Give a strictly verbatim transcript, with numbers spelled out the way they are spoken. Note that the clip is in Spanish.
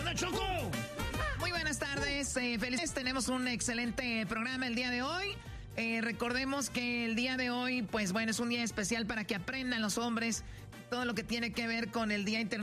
tardes, Choco! Muy buenas tardes, eh, felices. Tenemos un excelente programa el día de hoy. Eh, recordemos que el día de hoy, pues bueno, es un día especial para que aprendan los hombres todo lo que tiene que ver con el Día Internacional